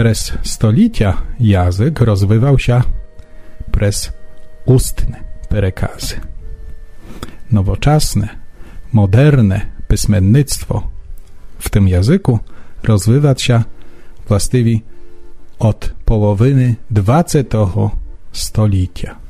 Przez stolicia jazyk rozwijał przez ustne перекази. Nowoczesne, moderne pysmennictwo w tym języku rozwija się właściwie od połowy XX stulecia.